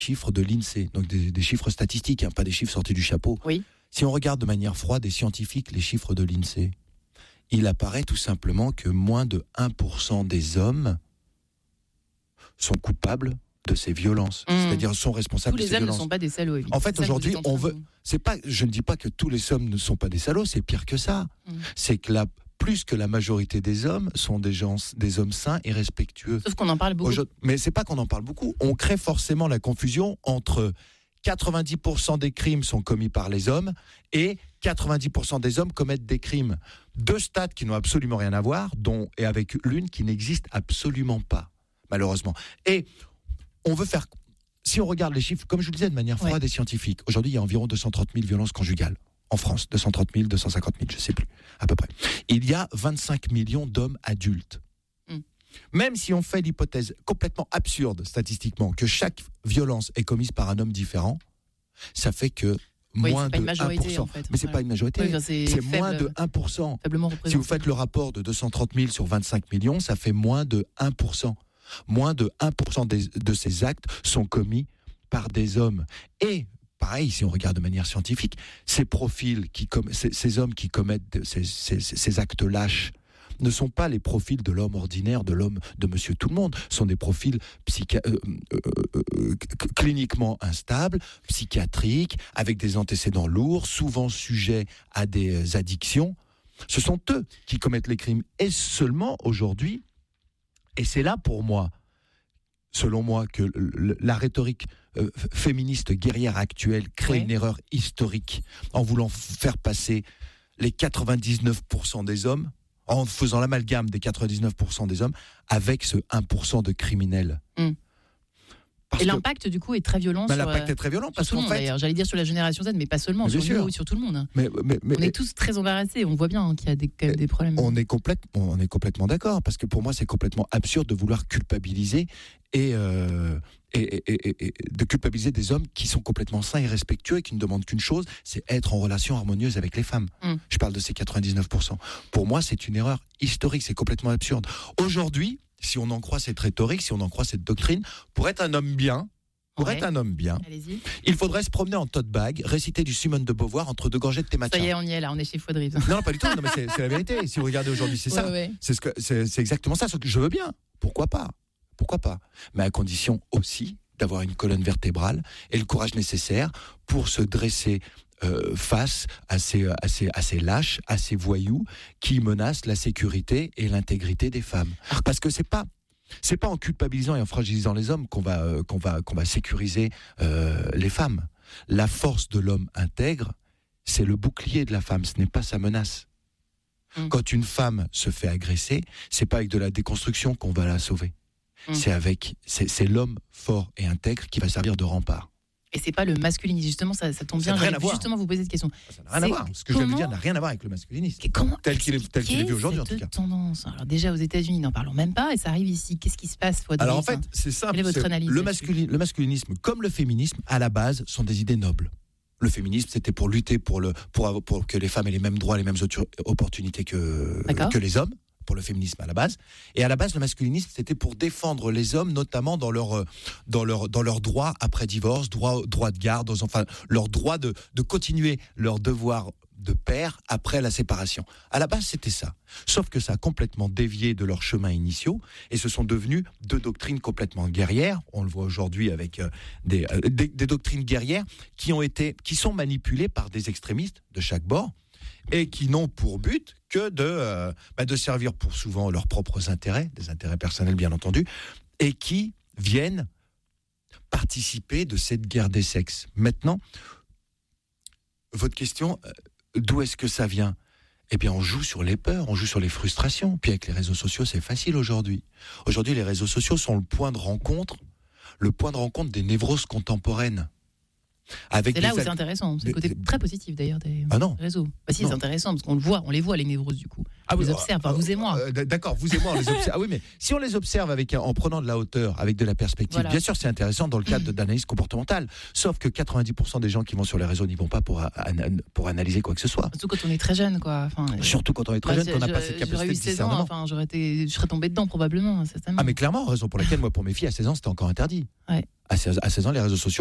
chiffres de l'INSEE, donc des chiffres statistiques, pas des chiffres sortis du chapeau. Oui. Si on regarde de manière froide et scientifique les chiffres de l'INSEE, il apparaît tout simplement que moins de 1% des hommes sont coupables de ces violences, c'est-à-dire sont responsables de ces violences. Tous les hommes ne sont pas des salauds, évidemment. En fait, aujourd'hui, je ne dis pas que tous les hommes ne sont pas des salauds, c'est pire que ça. C'est que plus que la majorité des hommes sont des hommes sains et respectueux. Sauf qu'on en parle beaucoup. Mais c'est pas qu'on en parle beaucoup. On crée forcément la confusion entre 90% des crimes sont commis par les hommes et 90% des hommes commettent des crimes. Deux stats qui n'ont absolument rien à voir, et avec l'une qui n'existe absolument pas, malheureusement. Et on veut faire... Si on regarde les chiffres, comme je vous le disais, de manière froide et scientifique, aujourd'hui, il y a environ 230 000 violences conjugales. En France, 230 000, 250 000, je ne sais plus, à peu près. Il y a 25 millions d'hommes adultes. Même si on fait l'hypothèse complètement absurde, statistiquement, que chaque violence est commise par un homme différent, ça fait que moins de 1%. En fait. Mais ce n'est pas une majorité, c'est moins de 1%. Si vous faites le rapport de 230 000 sur 25 millions, ça fait moins de 1%. Moins de 1% de ces actes sont commis par des hommes. Et pareil, si on regarde de manière scientifique, ces profils, ces hommes qui commettent ces actes lâches, ne sont pas les profils de l'homme ordinaire, de monsieur tout le monde. Ce sont des profils cliniquement instables, psychiatriques, avec des antécédents lourds, souvent sujets à des addictions. Ce sont eux qui commettent les crimes. Et seulement aujourd'hui, et c'est là pour moi, selon moi, que la rhétorique féministe guerrière actuelle crée une erreur historique en voulant faire passer les 99% des hommes, en faisant l'amalgame des 99% des hommes avec ce 1% de criminels. Et l'impact, du coup, est très violent. L'impact est très violent parce qu'en fait... D'ailleurs, j'allais dire sur la génération Z, mais pas seulement, sur nous, sur tout le monde. On est tous très embarrassés, on voit bien qu'il y a des problèmes. On est complètement d'accord, parce que pour moi, c'est complètement absurde de vouloir culpabiliser et de culpabiliser des hommes qui sont complètement sains et respectueux et qui ne demandent qu'une chose, c'est être en relation harmonieuse avec les femmes. Je parle de ces 99%. Pour moi, c'est une erreur historique, c'est complètement absurde. Aujourd'hui, si on en croit cette rhétorique, si on en croit cette doctrine, pour être un homme bien, il faudrait se promener en tote bag, réciter du Simone de Beauvoir entre deux gorgées de thé matcha. Ça y est, on y est là, on est chez Faudrive. Non, pas du tout, non, mais c'est la vérité. Si vous regardez aujourd'hui, c'est ça. C'est exactement ça. Je veux bien. Pourquoi pas ? Mais à condition aussi d'avoir une colonne vertébrale et le courage nécessaire pour se dresser face à ces lâches, à ces voyous qui menacent la sécurité et l'intégrité des femmes. Parce que c'est pas en culpabilisant et en fragilisant les hommes qu'on va sécuriser les femmes. La force de l'homme intègre, c'est le bouclier de la femme, ce n'est pas sa menace. Quand une femme se fait agresser, c'est pas avec de la déconstruction qu'on va la sauver. C'est l'homme fort et intègre qui va servir de rempart. Et c'est pas le masculinisme, justement, ça tombe bien. J'allais justement vous poser cette question. Ça n'a rien à voir. Ce que je viens de dire n'a rien à voir avec le masculinisme. Tel qu'il est vu aujourd'hui, en tout cas. Tendance. Alors déjà aux États-Unis, n'en parlons même pas, et ça arrive ici. Qu'est-ce qui se passe, Faudrive ? Alors en fait, c'est simple. Quelle est votre analyse ? Le masculinisme, comme le féminisme, à la base, sont des idées nobles. Le féminisme, c'était pour lutter pour que les femmes aient les mêmes droits, les mêmes opportunités que les hommes. Pour le féminisme à la base. Et à la base, le masculinisme, c'était pour défendre les hommes, notamment dans leur droit après divorce, droit de garde, enfin, leur droit de continuer leur devoir de père après la séparation. À la base, c'était ça. Sauf que ça a complètement dévié de leurs chemins initiaux et ce sont devenus deux doctrines complètement guerrières. On le voit aujourd'hui avec des doctrines guerrières qui sont manipulées par des extrémistes de chaque bord et qui n'ont pour but que de servir pour souvent leurs propres intérêts, des intérêts personnels bien entendu, et qui viennent participer de cette guerre des sexes. Maintenant, votre question, d'où est-ce que ça vient ? Eh bien, on joue sur les peurs, on joue sur les frustrations. Puis avec les réseaux sociaux, c'est facile aujourd'hui. Aujourd'hui, les réseaux sociaux sont le point de rencontre des névroses contemporaines. C'est là où c'est intéressant. C'est le côté très positif d'ailleurs des réseaux. Bah si, c'est intéressant parce qu'on les voit les névroses du coup. On les observe, vous et moi. D'accord, vous et moi, on les observe. Ah oui, mais si on les observe en prenant de la hauteur, avec de la perspective, bien sûr, c'est intéressant dans le cadre d'analyse comportementale. Sauf que 90% des gens qui vont sur les réseaux n'y vont pas pour analyser quoi que ce soit. Surtout quand on est très jeune, quoi. Surtout quand on est très jeune, qu'on n'a pas cette capacité de discernement. Je serais tombé dedans probablement. Ah mais clairement, raison pour laquelle moi, pour mes filles à 16 ans, c'était encore interdit. À 16 ans, les réseaux sociaux.